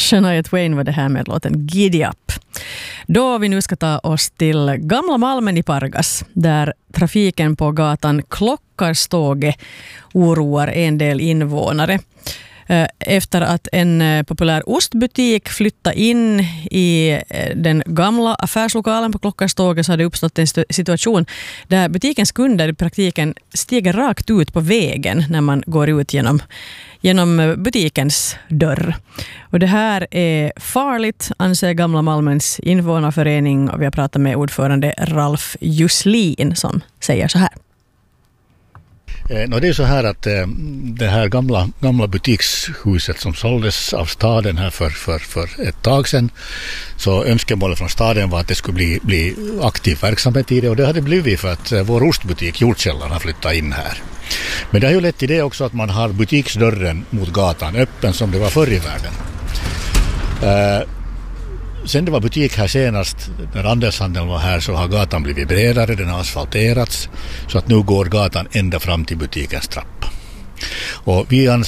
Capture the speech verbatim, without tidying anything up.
Shania Twain var det här med låten Giddy Up. Då vi nu ska ta oss till Gamla Malmen i Pargas, där trafiken på gatan Klockarståge oroar en del invånare. Efter att en populär ostbutik flyttade in i den gamla affärslokalen på Klockarståge så har det uppstått en situation där butikens kunder i praktiken stiger rakt ut på vägen när man går ut genom, genom butikens dörr. Och det här är farligt, anser Gamla Malmens invånarförening, och vi har pratat med ordförande Ralf Juslin som säger så här. No, det är så här att eh, det här gamla, gamla butikshuset som såldes av staden här för, för, för ett tag sedan, så önskemålet från staden var att det skulle bli, bli aktiv verksamhet i det, och det hade blivit för att eh, vår ostbutik Jordkällan har flyttat in här. Men det har ju lett till det också att man har butiksdörren mot gatan öppen som det var förr i världen. Eh, Sen det var butik här senast, när Andershandeln var här, så har gatan blivit bredare, den har asfalterats, så att nu går gatan ända fram till butikens trappa. Och vi